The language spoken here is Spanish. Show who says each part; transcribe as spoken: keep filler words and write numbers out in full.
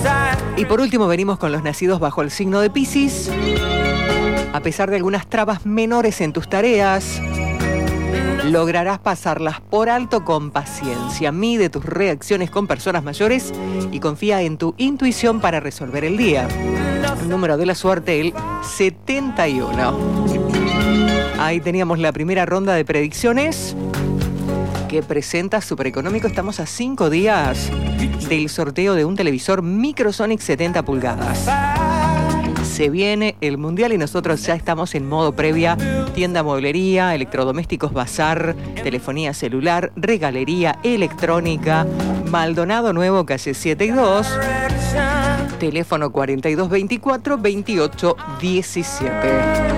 Speaker 1: Y por último venimos con los nacidos bajo el signo de Piscis. A pesar de algunas trabas menores en tus tareas, lograrás pasarlas por alto con paciencia. Mide tus reacciones con personas mayores y confía en tu intuición para resolver el día. El número de la suerte, el setenta y uno. Ahí teníamos la primera ronda de predicciones que presenta Supereconómico. Estamos a cinco días del sorteo de un televisor Microsonic setenta pulgadas. Se viene el Mundial y nosotros ya estamos en modo previa. Tienda, mueblería, electrodomésticos, bazar, telefonía celular, regalería electrónica. Maldonado Nuevo, calle siete y dos. Teléfono cuarenta y dos veinticuatro veintiocho diecisiete.